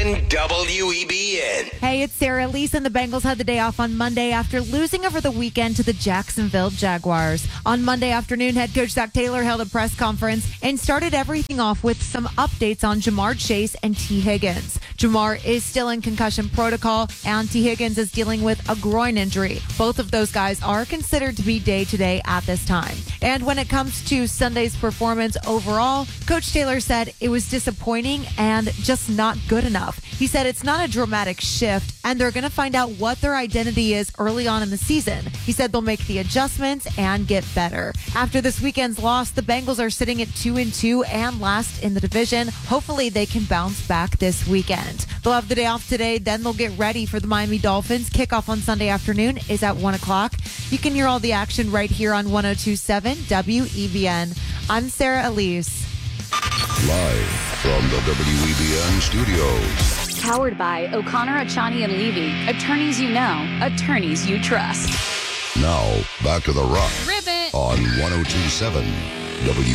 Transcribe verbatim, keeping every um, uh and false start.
seven W E B N. Hey, it's Sarah Elise, and the Bengals had the day off on Monday after losing over the weekend to the Jacksonville Jaguars. On Monday afternoon, head coach Zach Taylor held a press conference and started everything off with some updates on Jamar Chase and T. Higgins. Jamar is still in concussion protocol, and T. Higgins is dealing with a groin injury. Both of those guys are considered to be day-to-day at this time. And when it comes to Sunday's performance overall, Coach Taylor said it was disappointing and just not good enough. He said it's not a dramatic shift, and they're going to find out what their identity is early on in the season. He said they'll make the adjustments and get better. After this weekend's loss, the Bengals are sitting at two and two and last in the division. Hopefully they can bounce back this weekend. They'll have the day off today, then they'll get ready for the Miami Dolphins. Kickoff on Sunday afternoon is at one o'clock. You can hear all the action right here on one oh two point seven W E B N. I'm Sarah Elise. Live from the W E B N studios. Powered by O'Connor, Achani, and Levy. Attorneys you know, attorneys you trust. Now, back to the Rock Ribbit. on one oh two point seven W